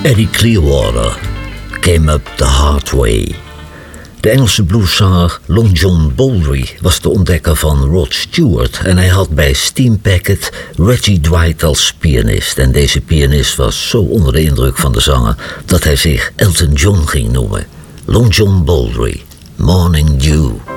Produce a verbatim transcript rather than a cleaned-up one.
Eddie Clearwater came up the hard way. De Engelse blueszanger Long John Baldry was de ontdekker van Rod Stewart en hij had bij Steam Packet Reggie Dwight als pianist. En deze pianist was zo onder de indruk van de zanger dat hij zich Elton John ging noemen. Long John Baldry, Morning Dew.